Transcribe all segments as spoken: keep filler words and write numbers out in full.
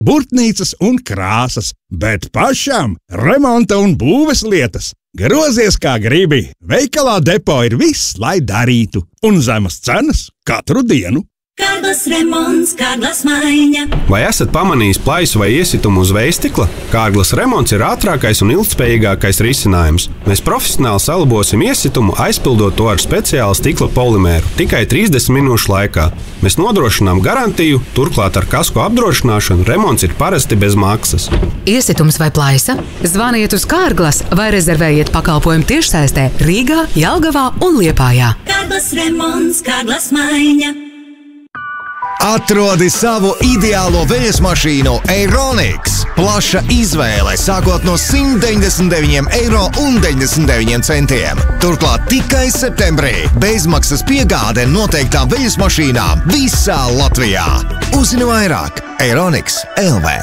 burtnīcas un krāsas, bet pašam remonta un būves lietas. Grozies kā gribi, veikalā Depo ir viss, lai darītu, un zemas cenas katru dienu. Kārglas remonts, Kārglas maiņa. Vai esat pamanījis plaisu vai iesitumu uz vējstikla? Kārglas remonts ir ātrākais un ilgtspējīgākais risinājums. Mēs profesionāli salabosim iesitumu, aizpildot to ar speciālu stikla polimēru tikai trīsdesmit minūšu laikā. Mēs nodrošinām garantiju, turklāt ar kasko apdrošināšanu remonts ir parasti bez maksas. Iesitums vai plaisa? Zvaniet uz Kārglas vai rezervējiet pakalpojumu tiešsaistē Rīgā, Jelgavā un Liepājā. Kārglas remonts, Kārglas maiņa. Atrodi savu ideālo vējas mašīnu Eironix. Plaša izvēle sākot no simt deviņdesmit deviņiem eiro un deviņdesmit deviņiem centiem. Turklāt tikai septembrī bezmaksas piegāde noteiktām vējas mašīnām visā Latvijā. Uzzini vairāk Eironix L V.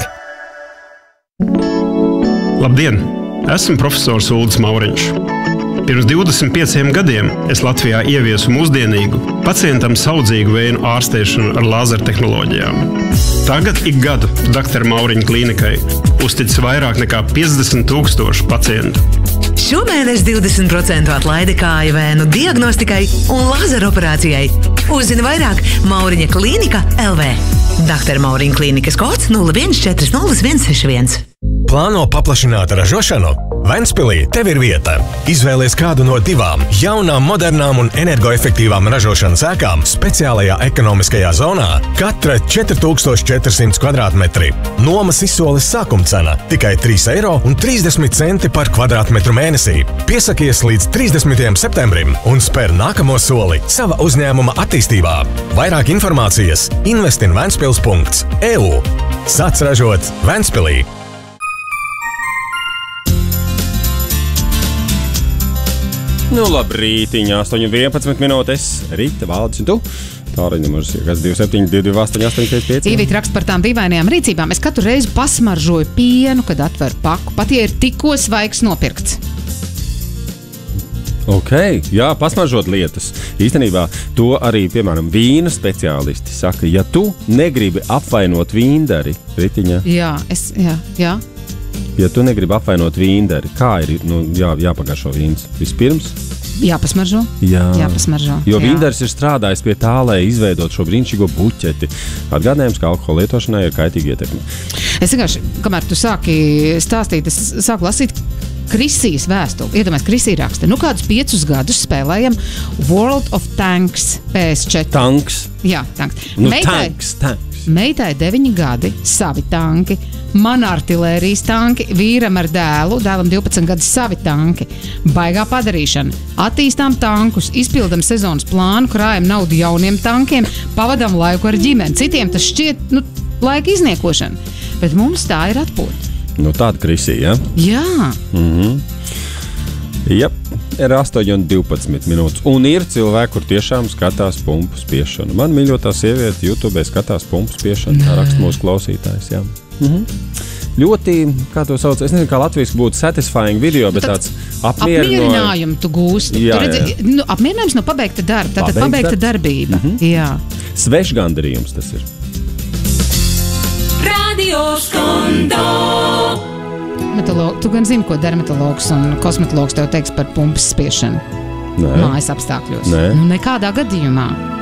Labdien! Esmu profesors Uldis Mauriņš. Pirms divdesmit pieciem gadiem es Latvijā ieviesu mūsdienīgu, pacientam saudzīgu vēju ārstēšanu ar lāzertehnoloģijām. Tagad ik gadu doktora Mauriņa klīnikai uztic vairāk nekā piecdesmit tūkstoši pacientu. Šomēnes divdesmit procentu atlaide kāju vēnu diagnostikai un lāzeroperācijai. Uzzini vairāk Mauriņa klīnika L V. doktora Mauriņa klīnikas kods nulle viens četri nulle viens seši viens. Plāno paplašināt ražošanu? Ventspilī tev ir vieta. Izvēlies kādu no divām jaunām, modernām un energoefektīvām ražošanas ēkām speciālajā ekonomiskajā zonā. Katra četri tūkstoši četri simti kvadrātmetri. Nomas izsoles sākumcena tikai trīs eiro un trīsdesmit centi par kvadrātmetru mēnesī. Piesakies līdz trīsdesmitajam septembrim un spēr nākamo soli sava uzņēmuma attīstībā. Vairāk informācijas investin ventspils punkts e u. Sāc ražot Ventspilī. Nu, labrītiņā, astoņi vienpadsmit minūtes, Rīta, Valdis un tu. Tālruņa numurs ir kas divi septiņi divi astoņi astoņi pieci pieci. Īvīt raksta par tām dīvainajām rīcībām. Es katru reizi pasmaržoju pienu, kad atveru paku, pat ja ir tikko svaigs nopirkts. Ok, jā, pasmaržot lietas. Īstenībā to arī, piemēram, vīna speciālisti saka, ja tu negribi apvainot vīndari, Ritiņa. Jā, es, jā, jā. Ja tu negribi apvainot vīndari, kā ir nu, jā, jāpagaršo vīns? Vispirms? Jāpasmaržo. Jā. Jāpasmaržo. Jo vīndaris ir strādājis pie tā, lai izveidot šo brīnišķīgo buķeti. Atgādinājums, ka alkohola lietošanai ir kaitīga ietekme. Es vienkārši, kamēr tu sāki stāstīt, es sāku lasīt Krisijas vēstuli. Iedomājies, Krisija raksta. Nu, kādus piecus gadus spēlējam World of Tanks P S četri. Tanks? Jā, tanks. Nu, Meitai, tanks, tanks. Meitai deviņi gadi, savi tanki, man artilērijas tanki, vīram ar dēlu, dēlam divpadsmit gadi, savi tanki. Baigā padarīšana. Attīstām tankus, izpildam sezonas plānu, krājam naudu jauniem tankiem, pavadam laiku ar ģimeni. Citiem tas šķiet, nu, laika izniekošana. Bet mums tā ir atpūta. Nu, tāda Krisija, ja? Jā. Mhm. Jep, ir astoņi un divpadsmit minūtes. Un ir cilvēki, kur tiešām skatās pumpu spiešanu. Man mīļotā sieviete YouTube skatās pumpu spiešanu. Tā raksta mūsu klausītājs, jā. Mhm. Ļoti, kā to sauc, es nezinu, kā latvijas būtu satisfying video, bet tāds apmierinojumu. Apmierinājumu tu gūsti. Jā, tu redzi, jā. Nu, apmierinājums no pabeigta darba. Tātad Pabeigta pabeigta darbība. Mhm. Jā. Svešgandarījums tas ir. Radio Skondo. Tu gan zini, ko dermatologs un kosmetologs tev teiks par pumpas spiešanu? Nē. Mājas apstākļos. Nē. Nu, nekādā gadījumā.